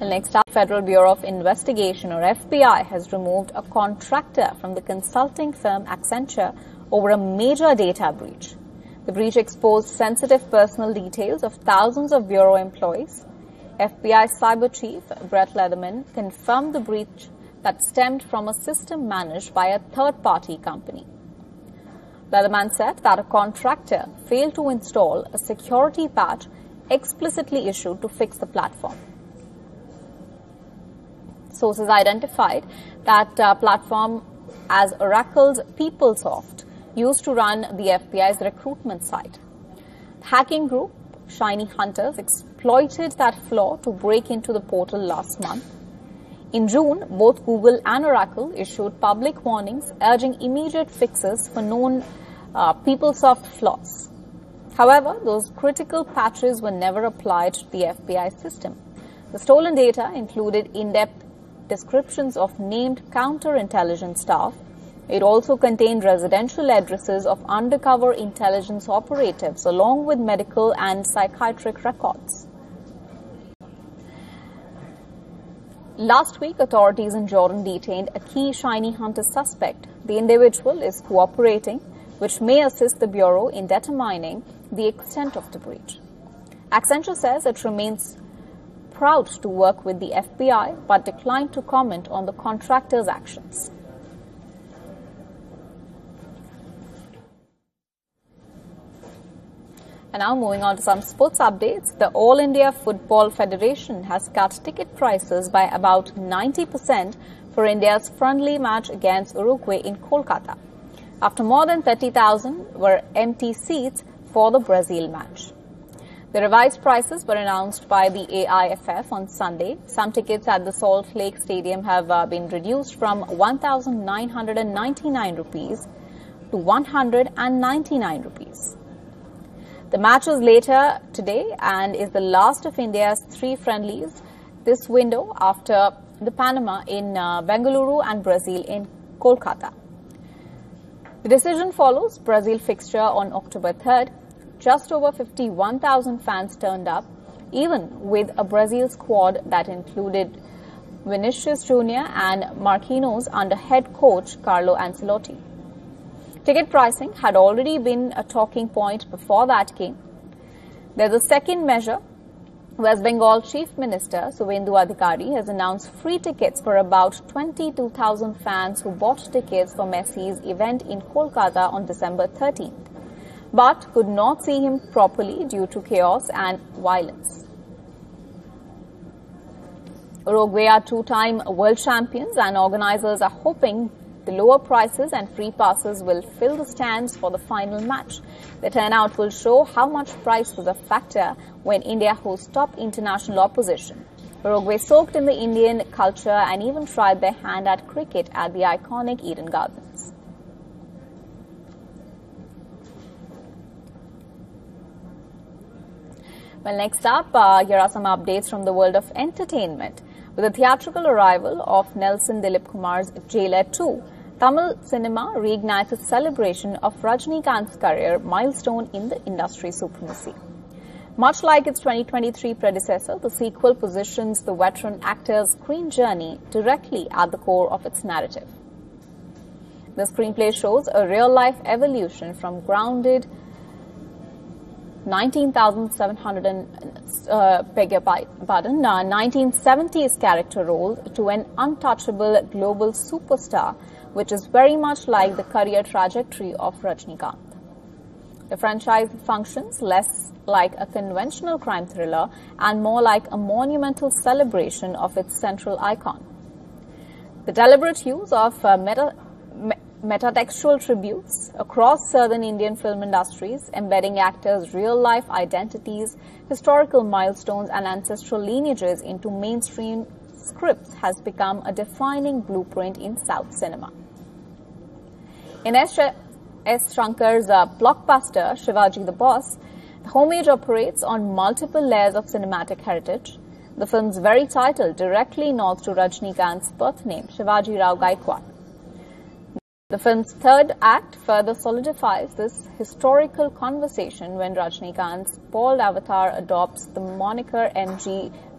Well, next up, Federal Bureau of Investigation, or FBI, has removed a contractor from the consulting firm Accenture over a major data breach. The breach exposed sensitive personal details of thousands of Bureau employees. FBI Cyber Chief Brett Leatherman confirmed the breach that stemmed from a system managed by a third-party company. Leatherman said that a contractor failed to install a security patch explicitly issued to fix the platform. Sources identified that platform as Oracle's PeopleSoft, used to run the FBI's recruitment site. The hacking group Shiny Hunters exploited that flaw to break into the portal last month. In June, both Google and Oracle issued public warnings urging immediate fixes for known PeopleSoft flaws. However, those critical patches were never applied to the FBI system. The stolen data included in-depth descriptions of named counterintelligence staff. It also contained residential addresses of undercover intelligence operatives along with medical and psychiatric records. Last week, authorities in Jordan detained a key Shiny Hunter suspect. The individual is cooperating, which may assist the Bureau in determining the extent of the breach. Accenture says it remains proud to work with the FBI but declined to comment on the contractor's actions. And now moving on to some sports updates. The All India Football Federation has cut ticket prices by about 90% for India's friendly match against Uruguay in Kolkata, after more than 30,000 were empty seats for the Brazil match. The revised prices were announced by the AIFF on Sunday. Some tickets at the Salt Lake Stadium have been reduced from 1,999 rupees to 199 rupees. The match is later today and is the last of India's 3 friendlies this window after the Panama in Bengaluru and Brazil in Kolkata. The decision follows Brazil fixture on October 3rd. Just over 51,000 fans turned up, even with a Brazil squad that included Vinicius Jr. and Marquinhos under head coach Carlo Ancelotti. Ticket pricing had already been a talking point before that game. There's a second measure. West Bengal Chief Minister Suvendu Adhikari has announced free tickets for about 22,000 fans who bought tickets for Messi's event in Kolkata on December 13th. But could not see him properly due to chaos and violence. Uruguay are 2-time world champions, and organizers are hoping the lower prices and free passes will fill the stands for the final match. The turnout will show how much price was a factor when India hosts top international opposition. Uruguay soaked in the Indian culture and even tried their hand at cricket at the iconic Eden Gardens. Well, next up, here are some updates from the world of entertainment. With the theatrical arrival of Nelson Dilip Kumar's Jailer 2, Tamil cinema reignites its celebration of Rajinikanth's career milestone in the industry supremacy. Much like its 2023 predecessor, the sequel positions the veteran actor's screen journey directly at the core of its narrative. The screenplay shows a real-life evolution from grounded 1970s character role to an untouchable global superstar, which is very much like the career trajectory of Rajinikanth. The franchise functions less like a conventional crime thriller and more like a monumental celebration of its central icon. The deliberate use of metatextual tributes across southern Indian film industries, embedding actors' real-life identities, historical milestones and ancestral lineages into mainstream scripts has become a defining blueprint in South cinema. In S. Shankar's blockbuster Shivaji the Boss, the homage operates on multiple layers of cinematic heritage. The film's very title directly nods to Rajinikanth's birth name, Shivaji Rao Gaikwad. The film's third act further solidifies this historical conversation when Rajinikanth's bald avatar adopts the moniker MG